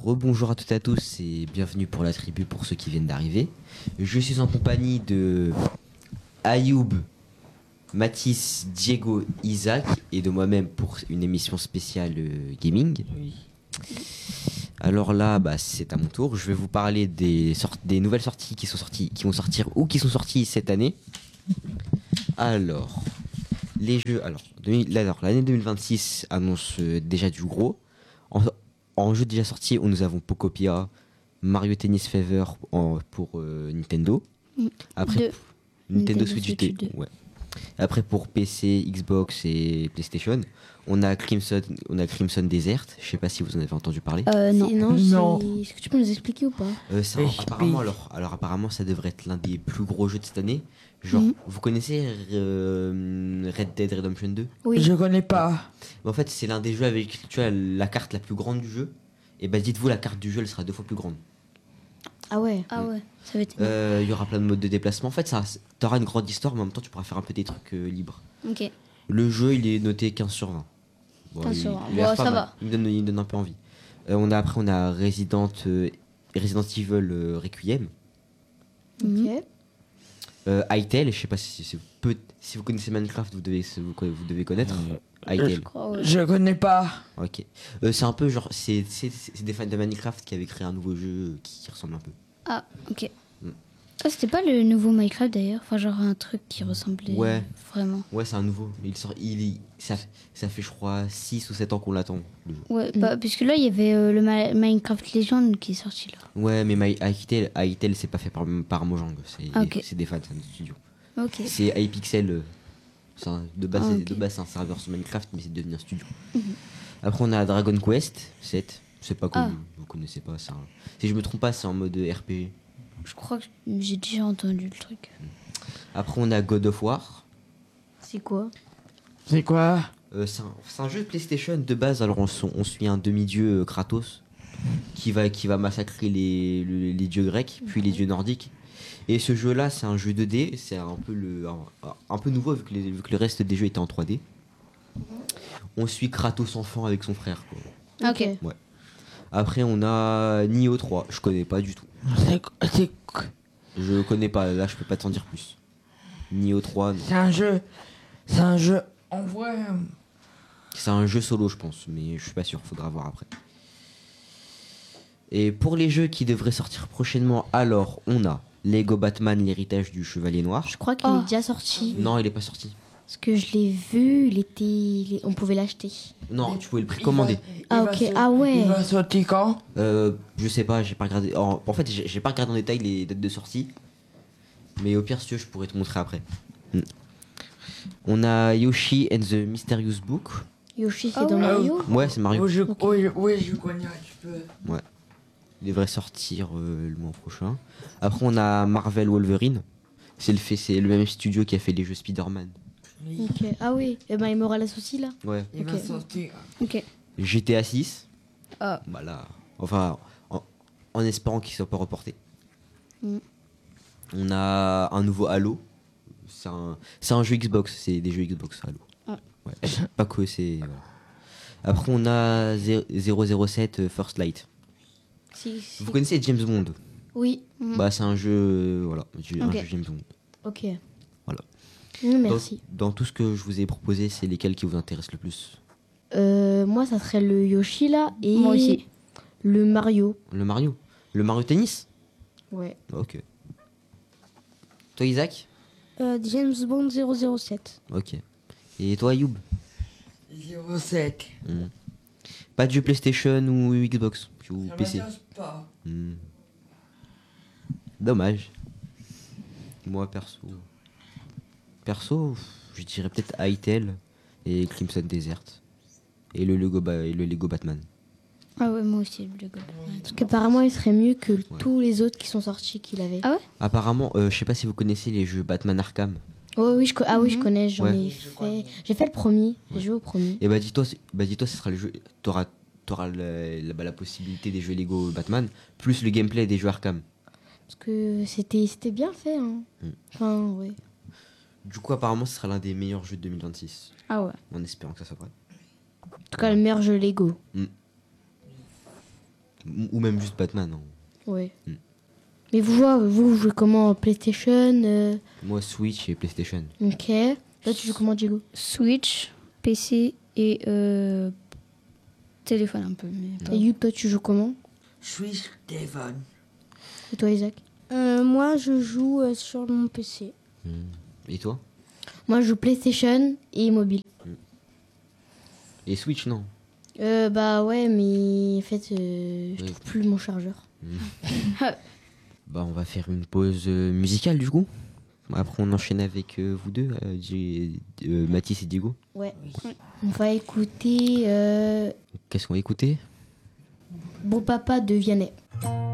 Rebonjour à toutes et à tous et bienvenue pour la tribu pour ceux qui viennent d'arriver. Je suis en compagnie de Ayoub, Mathis, Diego, Isaac et de moi-même pour une émission spéciale gaming. Oui. Alors là, c'est à mon tour. Je vais vous parler des nouvelles sorties qui vont sortir ou qui sont sorties cette année. Alors, les jeux. Alors, l'année 2026 annonce déjà du gros. En jeu déjà sorti, nous avons Pokopia, Mario Tennis Fever pour Nintendo. Après, Nintendo Switch 2. Ouais. Après, pour PC, Xbox et PlayStation, on a Crimson Desert. Je sais pas si vous en avez entendu parler. Non. Est-ce que tu peux nous expliquer ou pas Apparemment, ça devrait être l'un des plus gros jeux de cette année. Genre, vous connaissez Red Dead Redemption 2? Oui. Je connais pas. En fait, c'est l'un des jeux avec la carte la plus grande du jeu. Et dites-vous, la carte du jeu, elle sera 2 fois plus grande. Ah ouais, ça va être... Il y aura plein de modes de déplacement. En fait, t'auras une grande histoire, mais en même temps, tu pourras faire un peu des trucs libres. Ok. Le jeu, il est noté 15 sur 20. 15 sur 20. Il a l'air Bon, pas ça mal. va. Il me donne un peu envie. On a Resident Evil Requiem. Ok. Hytale, je sais pas si vous connaissez Minecraft, vous devez connaître. Hytale. Je connais pas. Ok. C'est un peu genre, c'est des fans de Minecraft qui avaient créé un nouveau jeu qui ressemble un peu. Ah, ok. Ah, c'était pas le nouveau Minecraft d'ailleurs? Enfin, genre un truc qui ressemblait vraiment. Ouais, c'est un nouveau. Ça fait, je crois, 6 ou 7 ans qu'on l'attend. Le jeu. Ouais, puisque là, il y avait le Minecraft Legend qui est sorti là. Ouais, mais Hytale, c'est pas fait par Mojang. C'est des fans, c'est un studio. Ok. C'est iPixel. De base, ok. c'est un serveur sur Minecraft, mais c'est devenu un studio. Après, on a Dragon Quest 7. C'est pas connu, vous connaissez pas. Si je me trompe pas, c'est en mode RPG. Je crois que j'ai déjà entendu le truc. Après, on a God of War. C'est quoi? C'est quoi? C'est un jeu de PlayStation de base. Alors, on suit un demi-dieu Kratos qui va massacrer les dieux grecs, puis les dieux nordiques. Et ce jeu-là, c'est un jeu 2D. C'est un peu nouveau vu que le reste des jeux étaient en 3D. On suit Kratos enfant avec son frère, quoi. Ok. Ouais. Après, on a Nioh 3. Je connais pas du tout. Je connais pas. Là, je peux pas t'en dire plus. Nioh 3, non. C'est un jeu en vrai. C'est un jeu solo, je pense, mais je suis pas sûr. Faudra voir après. Et pour les jeux qui devraient sortir prochainement, alors, on a Lego Batman, l'héritage du Chevalier Noir. Je crois qu'il est déjà sorti. Non, il est pas sorti. Parce que je l'ai vu, on pouvait l'acheter. Non, tu pouvais le précommander. Ouais. Il va sortir quand? Je sais pas, j'ai pas regardé. En fait, j'ai pas regardé en détail les dates de sortie. Mais au pire, si tu veux, je pourrais te montrer après. On a Yoshi and the Mysterious Book. Yoshi, c'est dans Mario? Ouais, c'est Mario. Oui, je connais un petit peu. Ouais. Il devrait sortir le mois prochain. Après, on a Marvel Wolverine. C'est le même studio qui a fait les jeux Spider-Man. Ok. Ah oui, et il m'aura l'associé là. Ouais. Il va sortir. Ok. GTA 6. Ah. Là. Enfin, en espérant qu'il soit pas reporté. On a un nouveau Halo. C'est un jeu Xbox. C'est des jeux Xbox Halo. Ah. Ouais. Pas que c'est. Voilà. Après, on a 007 First Light. Vous connaissez James Bond? Oui. C'est un jeu. Voilà. Un jeu James Bond. Ok. Voilà. Merci. Dans tout ce que je vous ai proposé, c'est lesquels qui vous intéressent le plus? Moi, ça serait le Yoshi là et Moi aussi. le Mario. Le Mario Tennis? Ouais. Ok. Toi, Isaac? James Bond 007. Ok. Et toi, Ayoub? 07. Pas de jeu PlayStation ou Xbox ou Ça PC? m'intéresse pas. Dommage. Moi, perso, je dirais peut-être Hytale et Crimson Desert. Et le Lego Batman. Ah ouais, moi aussi, le Lego. Parce qu'apparemment, il serait mieux que tous les autres qui sont sortis qu'il avait. Ah ouais? Apparemment, je sais pas si vous connaissez les jeux Batman Arkham. Oui, je connais, j'en Ouais. ai fait. J'ai fait le premier, j'ai joué au premier. Et dis-toi, ce sera le jeu. T'auras la possibilité des jeux Lego Batman, plus le gameplay des jeux Arkham. Parce que c'était bien fait. Hein. Enfin, ouais. Du coup, apparemment, ce sera l'un des meilleurs jeux de 2026. Ah ouais. En espérant que ça soit vrai. En tout cas, le meilleur jeu Lego. Ou même juste Batman. Hein. Ouais. Mm. Mais vous jouez comment? PlayStation Moi, Switch et PlayStation. Ok. Toi, tu joues comment, Diego? Switch, PC et téléphone un peu. Mais pas- Et You, toi, tu joues comment? Switch, téléphone. Et toi, Isaac? Moi, je joue sur mon PC. Et toi? Moi, je joue PlayStation et mobile. Et Switch, non? Bah ouais, mais en fait, je Oui. trouve plus mon chargeur. Bah, on va faire une pause musicale du coup. Après, on enchaîne avec vous deux, Mathis et Diego. Ouais. On va écouter Qu'est-ce qu'on va écouter? Bon Papa de Vianney.